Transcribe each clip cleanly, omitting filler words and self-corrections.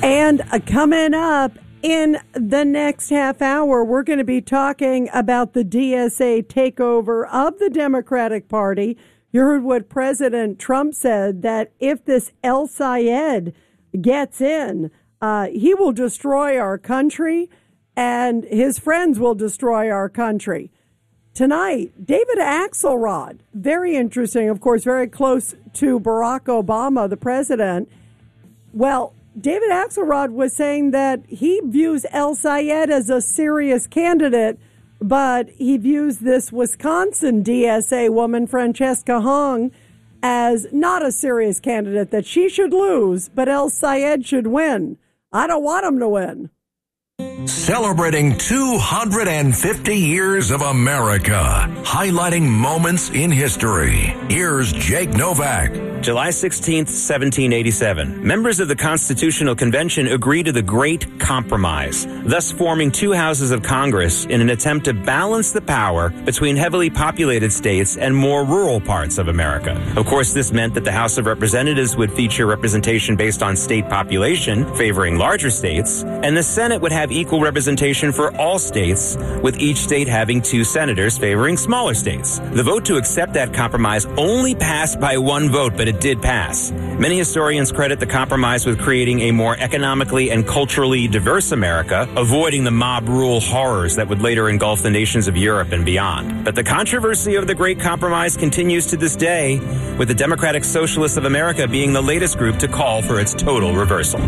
And coming up in the next half hour, we're going to be talking about the DSA takeover of the Democratic Party. You heard what President Trump said, that if this El Sayed gets in, he will destroy our country and his friends will destroy our country. Tonight, David Axelrod, very interesting, of course, very close to Barack Obama, the president. Well, David Axelrod was saying that he views El Sayed as a serious candidate, but he views this Wisconsin DSA woman, Francesca Hong, as not a serious candidate, that she should lose, but El Sayed should win. I don't want him to win. Celebrating 250 years of America, highlighting moments in history. Here's Jake Novak. July 16th, 1787. Members of the Constitutional Convention agreed to the Great Compromise, thus forming two houses of Congress in an attempt to balance the power between heavily populated states and more rural parts of America. Of course, this meant that the House of Representatives would feature representation based on state population, favoring larger states, and the Senate would have equal representation for all states, with each state having 2 senators favoring smaller states. The vote to accept that compromise only passed by 1 vote, but it did pass. Many historians credit the compromise with creating a more economically and culturally diverse America, avoiding the mob rule horrors that would later engulf the nations of Europe and beyond. But the controversy of the Great Compromise continues to this day, with the Democratic Socialists of America being the latest group to call for its total reversal.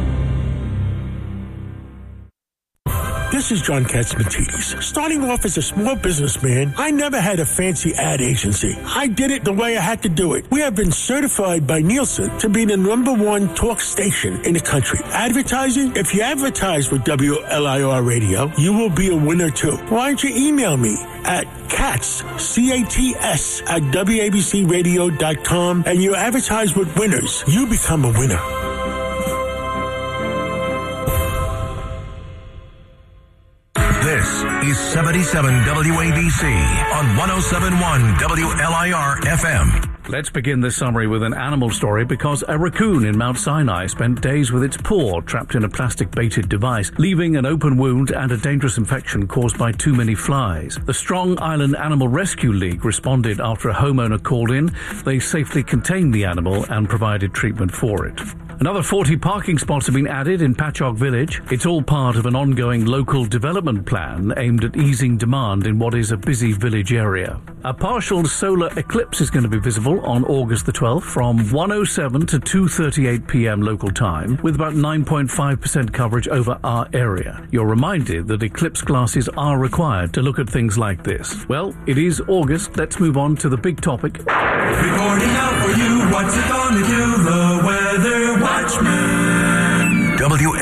This is John Katsimatidis. Starting off as a small businessman, I never had a fancy ad agency. I did it the way I had to do it. We have been certified by Nielsen to be the #1 talk station in the country. Advertising? If you advertise with WLIR Radio, you will be a winner too. Why don't you email me at Katz, C-A-T-S, at WABCRadio.com, and you advertise with winners. You become a winner. This is 77 WABC on 107.1 WLIR FM. Let's begin this summary with an animal story, because a raccoon in Mount Sinai spent days with its paw trapped in a plastic-baited device, leaving an open wound and a dangerous infection caused by too many flies. The Strong Island Animal Rescue League responded after a homeowner called in. They safely contained the animal and provided treatment for it. Another 40 parking spots have been added in Patchogue Village. It's all part of an ongoing local development plan aimed at easing demand in what is a busy village area. A partial solar eclipse is going to be visible on August the 12th from 1:07 to 2:38 p.m. local time, with about 9.5% coverage over our area. You're reminded that eclipse glasses are required to look at things like this. Well, it is August. Let's move on to the big topic. Reporting out for you, what's it gonna do? The Weather Watchman.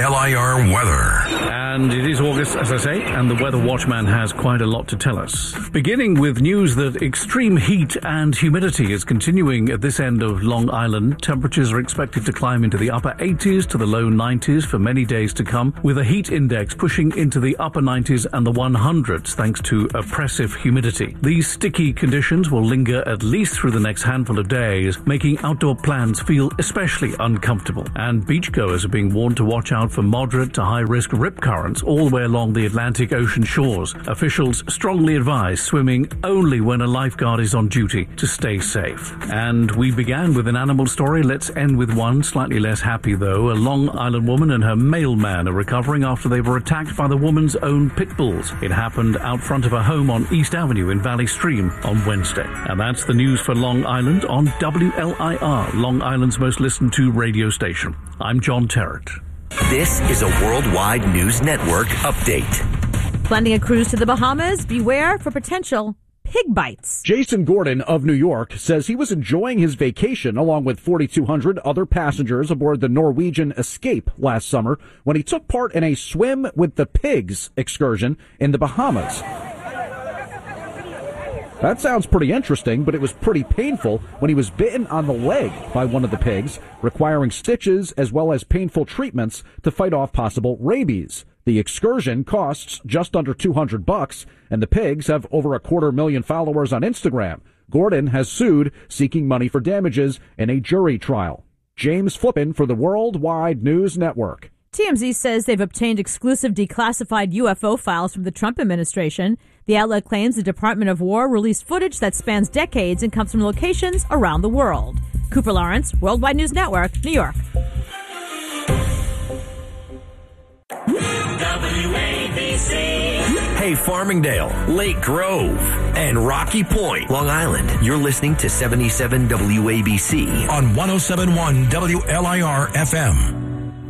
WLIR weather. And it is August, as I say, and the Weather Watchman has quite a lot to tell us. Beginning with news that extreme heat and humidity is continuing at this end of Long Island. Temperatures are expected to climb into the upper 80s to the low 90s for many days to come, with a heat index pushing into the upper 90s and the 100s thanks to oppressive humidity. These sticky conditions will linger at least through the next handful of days, making outdoor plans feel especially uncomfortable. And beachgoers are being warned to watch out for moderate to high-risk rip currents all the way along the Atlantic Ocean shores. Officials strongly advise swimming only when a lifeguard is on duty to stay safe. And we began with an animal story. Let's end with one slightly less happy, though. A Long Island woman and her mailman are recovering after they were attacked by the woman's own pit bulls. It happened out front of her home on East Avenue in Valley Stream on Wednesday. And that's the news for Long Island on WLIR, Long Island's most listened to radio station. I'm John Terrett. This is a Worldwide News Network update. Planning a cruise to the Bahamas? Beware for potential pig bites. Jason Gordon of New York says he was enjoying his vacation along with 4,200 other passengers aboard the Norwegian Escape last summer when he took part in a swim with the pigs excursion in the Bahamas. That sounds pretty interesting, but it was pretty painful when he was bitten on the leg by one of the pigs, requiring stitches as well as painful treatments to fight off possible rabies. The excursion costs just under $200, and the pigs have over 250,000 followers on Instagram. Gordon has sued, seeking money for damages in a jury trial. James Flippin for the Worldwide News Network. TMZ says they've obtained exclusive declassified UFO files from the Trump administration. The outlet claims the Department of War released footage that spans decades and comes from locations around the world. Cooper Lawrence, Worldwide News Network, New York. WABC. Hey, Farmingdale, Lake Grove, and Rocky Point, Long Island. You're listening to 77 WABC on 107.1 WLIR FM.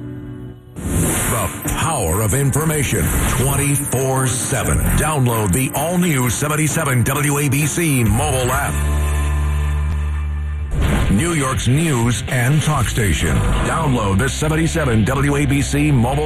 The power of information 24/7. Download the all-new 77 WABC mobile app. New York's news and talk station. Download the 77 WABC mobile